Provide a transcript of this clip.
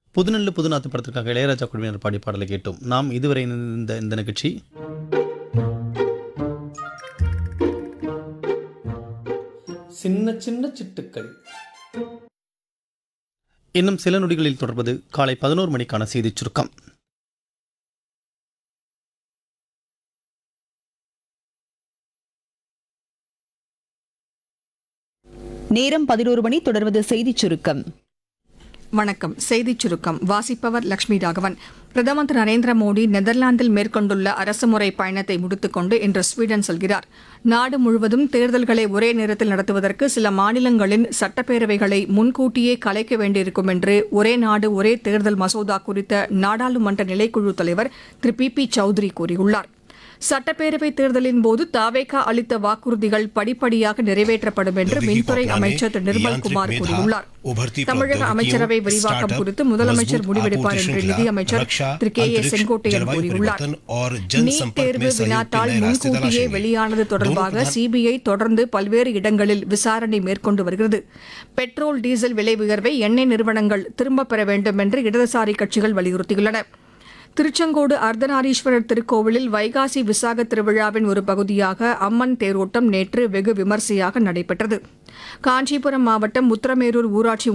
புதுநெல்லு புதுநாத்து படத்திற்காக இளையராஜா குழுவினர் பாடிய பாடலை கேட்டோம். நாம் இதுவரை இந்த நிகழ்ச்சி சின்ன சின்ன சிட்டுக்கள். இன்னும் சில நொடிகளில் தொடர்வது காலை 11 மணிக்கான செய்திச் சுருக்கம். நேரம் 11 மணி. தொடர்வது செய்திச் சுருக்கம். வணக்கம். செய்திச் சுருக்கம் வாசிப்பவர் லட்சுமி ராகவன். பிரதமர் திரு நரேந்திர மோடி நெதர்லாந்தில் மேற்கொண்டுள்ள அரசுமுறை பயணத்தை முடித்துக்கொண்டு இன்று ஸ்வீடன் செல்கிறார். நாடு முழுவதும் தேர்தல்களை ஒரே நேரத்தில் நடத்துவதற்கு சில மாநிலங்களின் சட்டப்பேரவைகளை முன்கூட்டியே கலைக்க வேண்டியிருக்கும் என்று ஒரே நாடு ஒரே தேர்தல் மசோதா குறித்த நாடாளுமன்ற நிலைக்குழு தலைவர் திரு பி சௌத்ரி கூறியுள்ளார். சட்டப்பேரவைத் தேர்தலின் போது தாவேகா அளித்த வாக்குறுதிகள் படிப்படியாக நிறைவேற்றப்படும் என்று மின்துறை அமைச்சர் திரு நிர்மல்குமார் கூறியுள்ளார். தமிழக அமைச்சரவை விரிவாக்கம் குறித்து முதலமைச்சர் முடிவெடுப்பார் என்று நிதியமைச்சர் திரு கே செங்கோட்டையன் கூறியுள்ளார். நீட் தேர்வு வினாத்தாள் முன்கூட்டியே வெளியானது தொடர்பாக சிபிஐ தொடர்ந்து பல்வேறு இடங்களில் விசாரணை மேற்கொண்டு வருகிறது. பெட்ரோல் டீசல் விலை உயர்வை எண்ணெய் நிறுவனங்கள் திரும்பப் பெற வேண்டும் என்று இடதுசாரி கட்சிகள் வலியுறுத்தியுள்ளன. திருச்செங்கோடு அர்த்தநாரீஸ்வரர் திருக்கோவிலில் வைகாசி விசாக திருவிழாவின் ஒரு பகுதியாக அம்மன் தேரோட்டம் நேற்று வெகு விமரிசையாக நடைபெற்றது. காஞ்சிபுரம் மாவட்டம் உத்தரமேரூர் ஊராட்சி